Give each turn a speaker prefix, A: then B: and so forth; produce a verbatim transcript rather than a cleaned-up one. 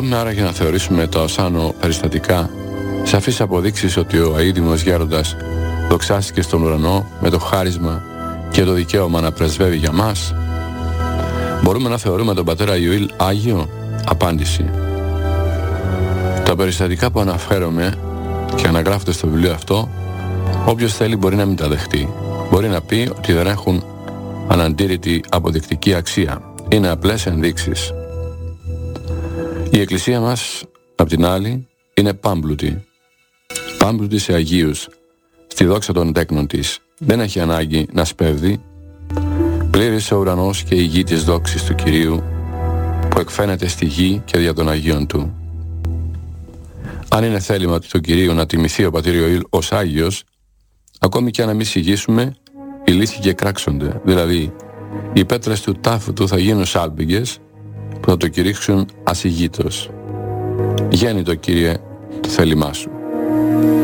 A: Μπορούμε άραγε να θεωρήσουμε τα οσάνω περιστατικά σαφείς αποδείξεις ότι ο αείδημος γέροντας δοξάστηκε στον ουρανό με το χάρισμα και το δικαίωμα να πρεσβεύει για μας? Μπορούμε να θεωρούμε τον πατέρα Ιωήλ Άγιο? Απάντηση. Τα περιστατικά που αναφέρομαι και αναγράφονται στο βιβλίο αυτό, όποιος θέλει μπορεί να μην τα δεχτεί. Μπορεί να πει ότι δεν έχουν αναντήρητη αποδεικτική αξία. Είναι απλές ενδείξεις. Η Εκκλησία μας, απ' την άλλη, είναι πάμπλουτη. Πάμπλουτη σε Αγίους, στη δόξα των τέκνων της. Δεν έχει ανάγκη να σπέβδει. Πλήρης ο ουρανός και η γη της δόξης του Κυρίου, που εκφαίνεται στη γη και δια των Αγίων Του. Αν είναι θέλημα του Κυρίου να τιμηθεί ο πατήρ Ιωήλ ως Άγιος, ακόμη και αν εμείς συγγύσουμε, οι λύθοι και κράξονται. Δηλαδή, οι πέτρες του τάφου του θα γίνουν σάλπιγγες που θα το κηρύξουν ασυγήτως. Γέννητο, Κύριε, το θέλημά Σου.